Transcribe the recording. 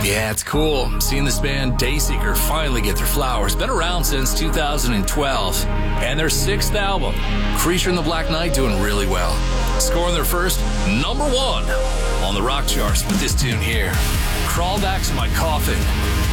Yeah, it's cool. Seeing this band Dayseeker finally get their flowers. Been around since 2012. And their sixth album, Creature in the Black Night, doing really well. Scoring their first #1 on the rock charts with this tune here. Crawl Back to My Coffin.